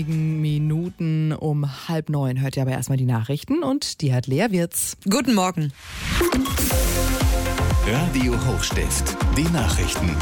Minuten um 8:30 hört ihr aber erstmal die Nachrichten und die hat Lea Wirz. Guten Morgen. Radio Hochstift, die Nachrichten.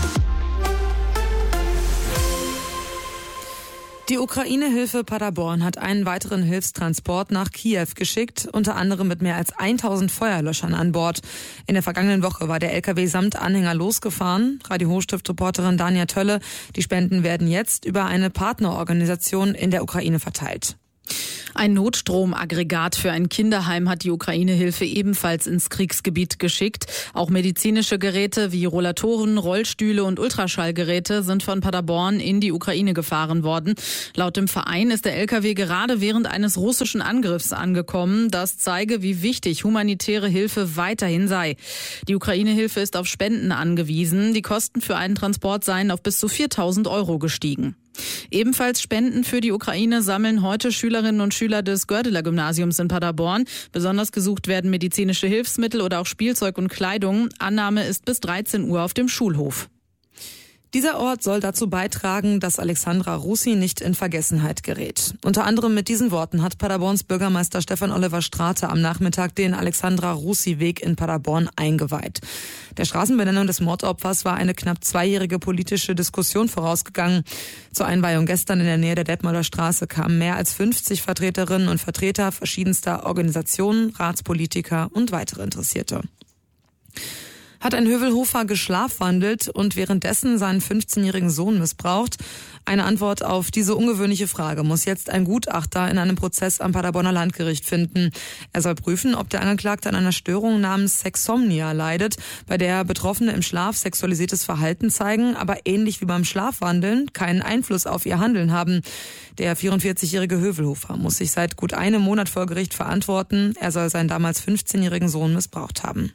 Die Ukraine-Hilfe Paderborn hat einen weiteren Hilfstransport nach Kiew geschickt, unter anderem mit mehr als 1000 Feuerlöschern an Bord. In der vergangenen Woche war der LKW samt Anhänger losgefahren. Radio Hochstift-Reporterin Dania Tölle. Die Spenden werden jetzt über eine Partnerorganisation in der Ukraine verteilt. Ein Notstromaggregat für ein Kinderheim hat die Ukraine-Hilfe ebenfalls ins Kriegsgebiet geschickt. Auch medizinische Geräte wie Rollatoren, Rollstühle und Ultraschallgeräte sind von Paderborn in die Ukraine gefahren worden. Laut dem Verein ist der LKW gerade während eines russischen Angriffs angekommen. Das zeige, wie wichtig humanitäre Hilfe weiterhin sei. Die Ukraine-Hilfe ist auf Spenden angewiesen. Die Kosten für einen Transport seien auf bis zu 4.000 € gestiegen. Ebenfalls Spenden für die Ukraine sammeln heute Schülerinnen und Schüler des Gördeler-Gymnasiums in Paderborn. Besonders gesucht werden medizinische Hilfsmittel oder auch Spielzeug und Kleidung. Annahme ist bis 13 Uhr auf dem Schulhof. Dieser Ort soll dazu beitragen, dass Alexandra Russi nicht in Vergessenheit gerät. Unter anderem mit diesen Worten hat Paderborns Bürgermeister Stefan Oliver Strate am Nachmittag den Alexandra-Russi-Weg in Paderborn eingeweiht. Der Straßenbenennung des Mordopfers war eine knapp 2-jährige politische Diskussion vorausgegangen. Zur Einweihung gestern in der Nähe der Detmolder Straße kamen mehr als 50 Vertreterinnen und Vertreter verschiedenster Organisationen, Ratspolitiker und weitere Interessierte. Hat ein Hövelhofer geschlafwandelt und währenddessen seinen 15-jährigen Sohn missbraucht? Eine Antwort auf diese ungewöhnliche Frage muss jetzt ein Gutachter in einem Prozess am Paderborner Landgericht finden. Er soll prüfen, ob der Angeklagte an einer Störung namens Sexsomnia leidet, bei der Betroffene im Schlaf sexualisiertes Verhalten zeigen, aber ähnlich wie beim Schlafwandeln keinen Einfluss auf ihr Handeln haben. Der 44-jährige Hövelhofer muss sich seit gut einem Monat vor Gericht verantworten. Er soll seinen damals 15-jährigen Sohn missbraucht haben.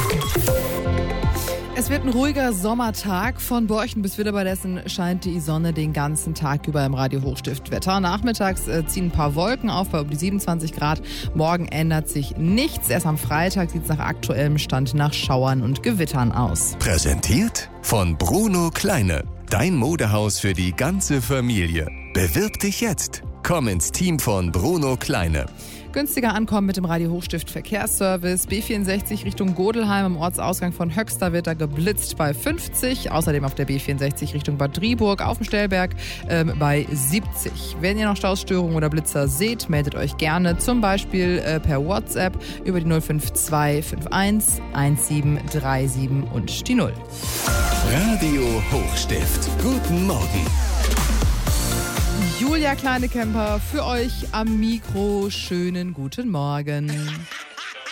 Es wird ein ruhiger Sommertag. Von Borchen bis Wildeberdessen scheint die Sonne den ganzen Tag über im Radio Hochstift Wetter. Nachmittags ziehen ein paar Wolken auf bei um die 27 Grad. Morgen ändert sich nichts. Erst am Freitag sieht es nach aktuellem Stand nach Schauern und Gewittern aus. Präsentiert von Bruno Kleine. Dein Modehaus für die ganze Familie. Bewirb dich jetzt. Komm ins Team von Bruno Kleine. Günstiger ankommen mit dem Radio Hochstift Verkehrsservice. B64 Richtung Godelheim am Ortsausgang von Höxter wird da geblitzt bei 50. Außerdem auf der B64 Richtung Bad Driburg auf dem Stellberg bei 70. Wenn ihr noch Stausstörungen oder Blitzer seht, meldet euch gerne. Zum Beispiel per WhatsApp über die 052 51 1737 und die 0. Radio Hochstift. Guten Morgen. Julia Kleinekemper für euch am Mikro. Schönen guten Morgen.